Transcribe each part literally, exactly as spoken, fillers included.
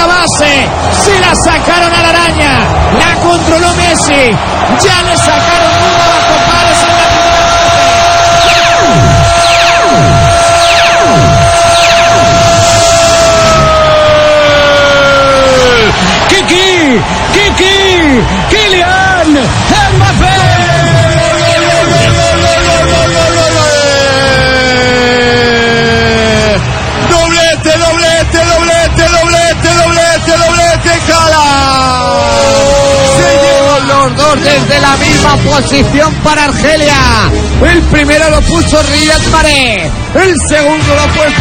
la base, se la sacaron a la araña, la controló Messi, ya le sacaron una bajo pares en la primera parte. Kiki, Kiki, Kylian Mbappé. Doblete, doblete, doblete, doblete, doblete, doblete, Cala. Se llevan los dos desde la misma posición para Argelia. El primero lo puso Riyad Mahrez, el segundo lo ha puesto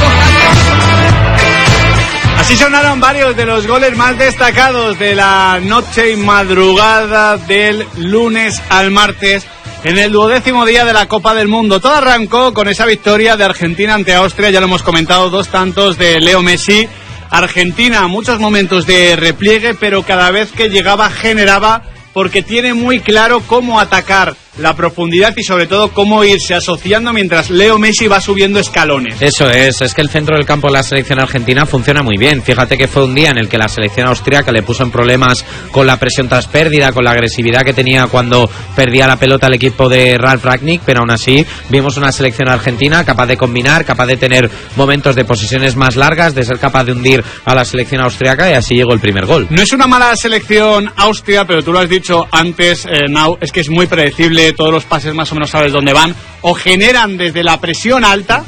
Así sonaron varios de los goles más destacados de la noche y madrugada del lunes al martes en el duodécimo día de la Copa del Mundo. Todo arrancó con esa victoria de Argentina ante Austria, ya lo hemos comentado, dos tantos de Leo Messi. Argentina, muchos momentos de repliegue, pero cada vez que llegaba generaba, porque tiene muy claro cómo atacar la profundidad y sobre todo cómo irse asociando mientras Leo Messi va subiendo escalones. Eso es, es que el centro del campo de la selección argentina funciona muy bien. Fíjate que fue un día en el que la selección austríaca le puso en problemas con la presión tras pérdida, con la agresividad que tenía cuando perdía la pelota el equipo de Ralf Rangnick, pero aún así vimos una selección argentina capaz de combinar, capaz de tener momentos de posesiones más largas, de ser capaz de hundir a la selección austríaca, y así llegó el primer gol. No es una mala selección Austria, pero tú lo has dicho antes, eh, Nau, es que es muy predecible. Todos los pases más o menos sabes dónde van, o generan desde la presión alta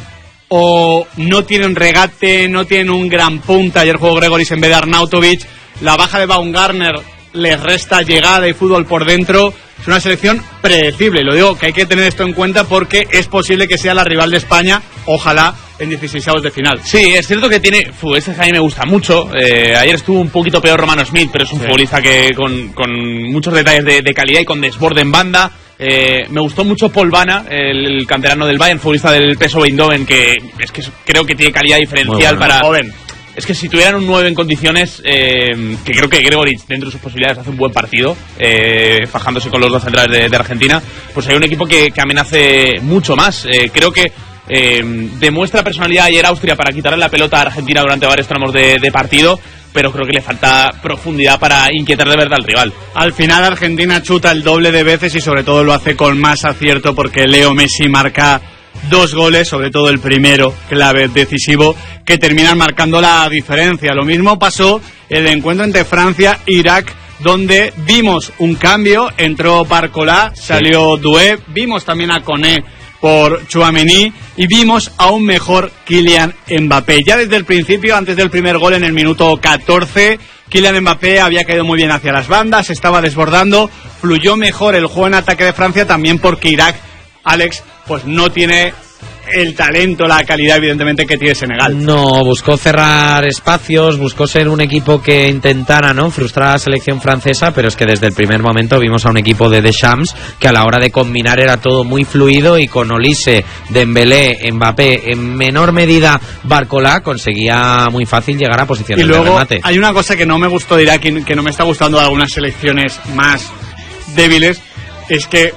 o no tienen regate, no tienen un gran punta. Ayer jugó Gregoris en vez de Arnautovic, la baja de Baumgartner les resta llegada y fútbol por dentro. Es una selección predecible, lo digo que hay que tener esto en cuenta porque es posible que sea la rival de España, ojalá en dieciseisavos de final. Sí, es cierto que tiene, fu, este a mí me gusta mucho. Eh, ayer estuvo un poquito peor Romano Smith, pero es un sí. futbolista que con, con muchos detalles de, de calidad y con desborde en banda. Eh, me gustó mucho Paul Bana, el, el canterano del Bayern, futbolista del P S V Eindhoven, que es que creo que tiene calidad diferencial bueno, para joven. Es que si tuvieran un nueve en condiciones, eh, que creo que Gregoris, dentro de sus posibilidades, hace un buen partido, eh, fajándose con los dos centrales de, de Argentina, pues hay un equipo que, que amenace mucho más. Eh, creo que eh, demuestra personalidad ayer Austria para quitarle la pelota a Argentina durante varios tramos de, de partido, pero creo que le falta profundidad para inquietar de verdad al rival. Al final Argentina chuta el doble de veces y sobre todo lo hace con más acierto porque Leo Messi marca dos goles, sobre todo el primero, clave, decisivo, que terminan marcando la diferencia. Lo mismo pasó en el encuentro entre Francia e Irak, donde vimos un cambio, entró Barcola, salió sí. Doué, vimos también a Koné por Tchouaméni y vimos a un mejor Kylian Mbappé. Ya desde el principio, antes del primer gol en el minuto catorce, Kylian Mbappé había caído muy bien hacia las bandas, estaba desbordando, fluyó mejor el juego en ataque de Francia, también porque Irak, Alex, pues no tiene el talento, la calidad evidentemente que tiene Senegal. No, buscó cerrar espacios, buscó ser un equipo que intentara no frustrar a la selección francesa, pero es que desde el primer momento vimos a un equipo de Deschamps que a la hora de combinar era todo muy fluido y con Olise, Dembélé, Mbappé, en menor medida Barcola, conseguía muy fácil llegar a posiciones y luego, de remate. Hay una cosa que no me gustó de Irak, que no me está gustando de algunas selecciones más débiles, es que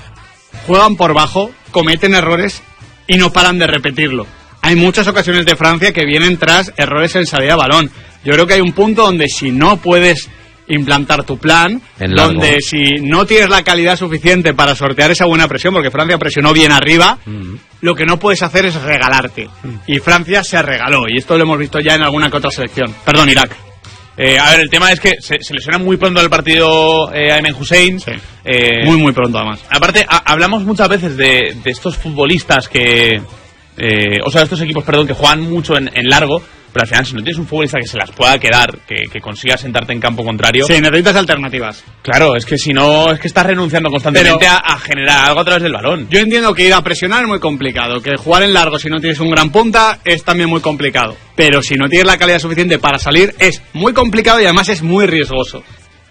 juegan por bajo, cometen errores y no paran de repetirlo. Hay muchas ocasiones de Francia que vienen tras errores en salida de balón. Yo creo que hay un punto donde si no puedes implantar tu plan, donde si no tienes la calidad suficiente para sortear esa buena presión, porque Francia presionó bien arriba, mm. lo que no puedes hacer es regalarte. Mm. Y Francia se regaló, y esto lo hemos visto ya en alguna que otra selección. Perdón, Irak. Eh, a ver, el tema es que se, se lesiona muy pronto el partido eh, Aymen Hussein. Sí. Eh, muy, muy pronto, además. Aparte, a, hablamos muchas veces de, de estos futbolistas que... Eh, o sea, de estos equipos, perdón, que juegan mucho en, en largo, pero al final, si no tienes un futbolista que se las pueda quedar, que, que consiga sentarte en campo contrario... Sí, necesitas alternativas. Claro, es que si no, es que estás renunciando constantemente pero, a, a generar algo a través del balón. Yo entiendo que ir a presionar es muy complicado, que jugar en largo si no tienes un gran punta es también muy complicado. Pero si no tienes la calidad suficiente para salir, es muy complicado y además es muy riesgoso.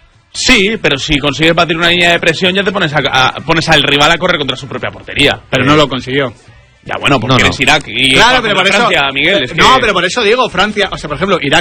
Sí, pero si consigues batir una línea de presión ya te pones, a, a, pones al rival a correr contra su propia portería. Pero eh. no lo consiguió. Ya bueno, porque no, no. eres Irak y claro, pero por Francia, eso, Miguel. Es no, que... pero por eso digo, Francia, o sea, por ejemplo, Irak